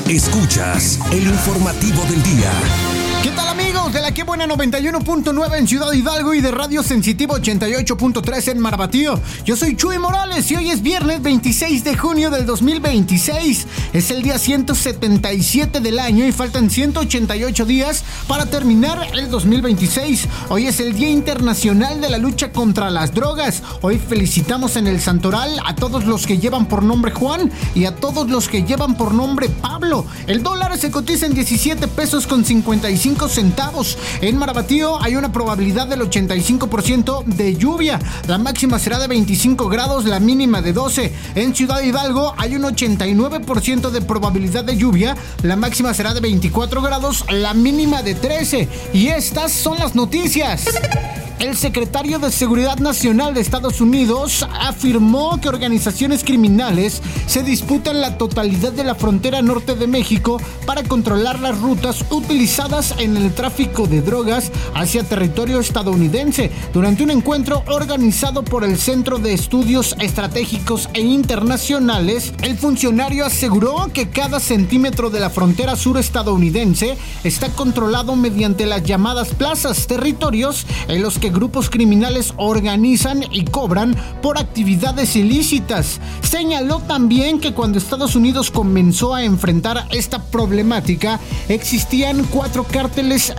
Escuchas el informativo del día. ¿Qué tal, amigos de la Que Buena 91.9 en Ciudad Hidalgo y de Radio Sensitivo 88.3 en Marabatío? Yo soy Chuy Morales y hoy es viernes 26 de junio del 2026. Es el día 177 del año y faltan 188 días para terminar el 2026. Hoy es el Día Internacional de la Lucha contra las Drogas. Hoy felicitamos en el Santoral a todos los que llevan por nombre Juan y a todos los que llevan por nombre Pablo. El dólar se cotiza en 17 pesos con 55 centavos. En Marabatío hay una probabilidad del 85% de lluvia. La máxima será de 25 grados, la mínima de 12. En Ciudad Hidalgo hay un 89% de probabilidad de lluvia. La máxima será de 24 grados, la mínima de 13. Y estas son las noticias. El secretario de Seguridad Nacional de Estados Unidos afirmó que organizaciones criminales se disputan la totalidad de la frontera norte de México para controlar las rutas utilizadas en el tráfico de drogas hacia territorio estadounidense. Durante un encuentro organizado por el Centro de Estudios Estratégicos e Internacionales, el funcionario aseguró que cada centímetro de la frontera sur estadounidense está controlado mediante las llamadas plazas, territorios en los que grupos criminales organizan y cobran por actividades ilícitas. Señaló también que cuando Estados Unidos comenzó a enfrentar esta problemática, existían cuatro cárteles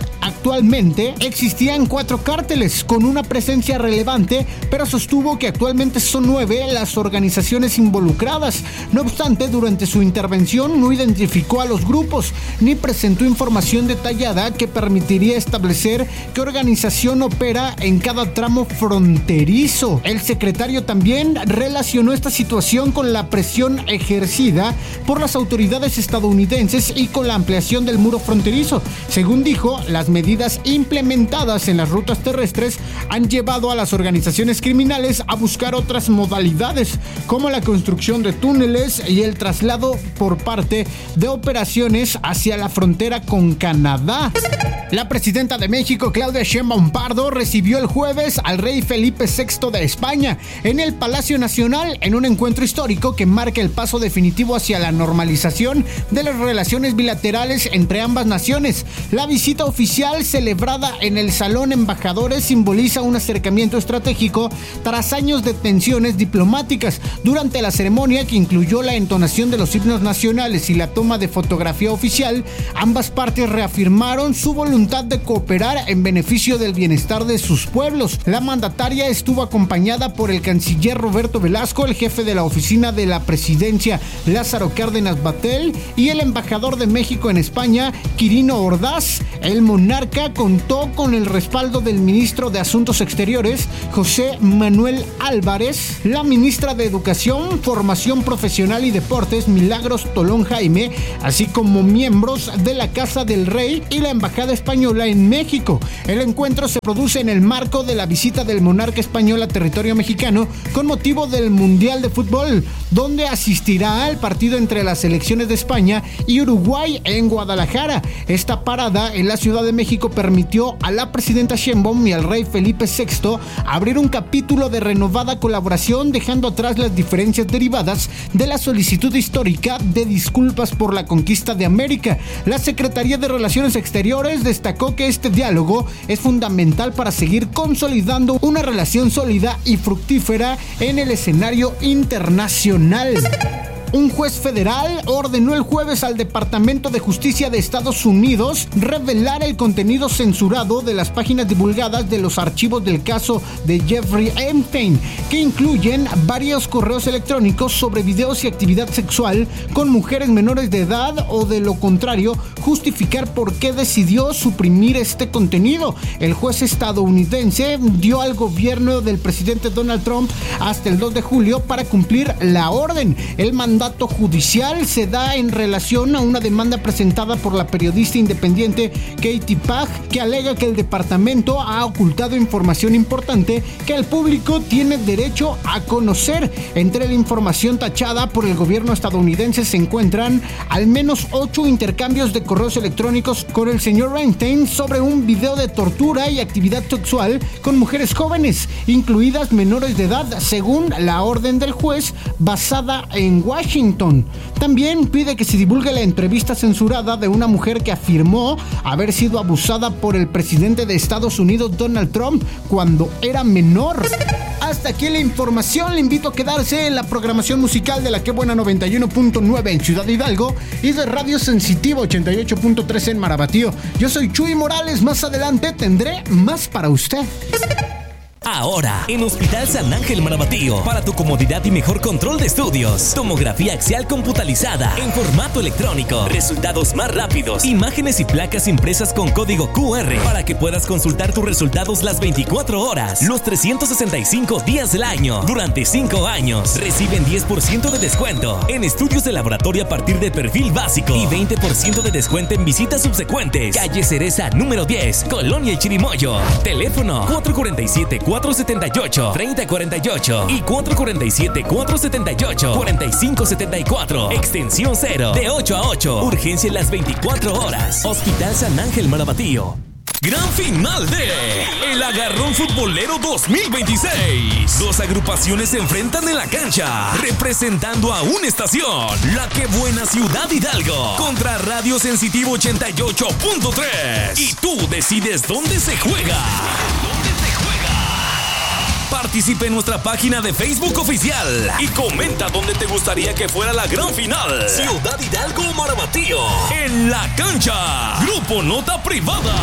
con una presencia relevante, pero sostuvo que actualmente son 9 las organizaciones involucradas. No obstante, durante su intervención no identificó a los grupos ni presentó información detallada que permitiría establecer qué organización opera en cada tramo fronterizo. El secretario también relacionó esta situación con la presión ejercida por las autoridades estadounidenses y con la ampliación del muro fronterizo. Según dijo, las medidas implementadas en las rutas terrestres han llevado a las organizaciones criminales a buscar otras modalidades, como la construcción de túneles y el traslado por parte de operaciones hacia la frontera con Canadá. La presidenta de México, Claudia Sheinbaum Pardo, recibió el jueves al rey Felipe VI de España en el Palacio Nacional en un encuentro histórico que marca el paso definitivo hacia la normalización de las relaciones bilaterales entre ambas naciones. La visita oficial celebrada en el Salón Embajadores simboliza un acercamiento estratégico tras años de tensiones diplomáticas. Durante la ceremonia, que incluyó la entonación de los himnos nacionales y la toma de fotografía oficial, ambas partes reafirmaron su voluntad de cooperar en beneficio del bienestar de sus pueblos. La mandataria estuvo acompañada por el canciller Roberto Velasco, el jefe de la oficina de la presidencia Lázaro Cárdenas Batel y el embajador de México en España, Quirino Ordaz. El monarca contó con el respaldo del ministro de Asuntos Exteriores, José Manuel Álvarez, la ministra de Educación, Formación Profesional y Deportes, Milagros Tolón Jaime, así como miembros de la Casa del Rey y la Embajada Española en México. El encuentro se produce en el marco de la visita del monarca español a territorio mexicano con motivo del Mundial de Fútbol, donde asistirá al partido entre las selecciones de España y Uruguay en Guadalajara. Esta parada en la Ciudad de México permitió a la presidenta Sheinbaum y al rey Felipe VI abrir un capítulo de renovada colaboración, dejando atrás las diferencias derivadas de la solicitud histórica de disculpas por la conquista de América. La Secretaría de Relaciones Exteriores destacó que este diálogo es fundamental para seguir consolidando una relación sólida y fructífera en el escenario internacional. Un juez federal ordenó el jueves al Departamento de Justicia de Estados Unidos revelar el contenido censurado de las páginas divulgadas de los archivos del caso de Jeffrey Epstein, que incluyen varios correos electrónicos sobre videos y actividad sexual con mujeres menores de edad, o de lo contrario, justificar por qué decidió suprimir este contenido. El juez estadounidense dio al gobierno del presidente Donald Trump hasta el 2 de julio para cumplir la orden. El mandato judicial se da en relación a una demanda presentada por la periodista independiente Katie Pag, que alega que el departamento ha ocultado información importante que el público tiene derecho a conocer. Entre la información tachada por el gobierno estadounidense se encuentran al menos 8 intercambios de correos electrónicos con el señor Epstein sobre un video de tortura y actividad sexual con mujeres jóvenes, incluidas menores de edad, según la orden del juez basada en Washington. Washington. También pide que se divulgue la entrevista censurada de una mujer que afirmó haber sido abusada por el presidente de Estados Unidos, Donald Trump, cuando era menor. Hasta aquí la información. Le invito a quedarse en la programación musical de la Que Buena 91.9 en Ciudad Hidalgo y de Radio Sensitivo 88.3 en Marabatío. Yo soy Chuy Morales. Más adelante tendré más para usted. Ahora, en Hospital San Ángel Marabatío, para tu comodidad y mejor control de estudios, tomografía axial computalizada en formato electrónico, resultados más rápidos, imágenes y placas impresas con código QR para que puedas consultar tus resultados las 24 horas, los 365 días del año. Durante 5 años, reciben 10% de descuento en estudios de laboratorio a partir de perfil básico y 20% de descuento en visitas subsecuentes. Calle Cereza número 10, Colonia El Chirimoyo. Teléfono 447-478-3048 y 447-478-4574. Extensión 0, de 8 a 8. Urgencia en las 24 horas. Hospital San Ángel Marabatío. Gran final de El Agarrón Futbolero 2026. 2 agrupaciones se enfrentan en la cancha, representando a una estación, la Que Buena Ciudad Hidalgo, contra Radio Sensitivo 88.3. Y tú decides dónde se juega. Participe en nuestra página de Facebook oficial y comenta dónde te gustaría que fuera la gran final. Ciudad Hidalgo o Marabatío. En la cancha. Grupo Nota Privada.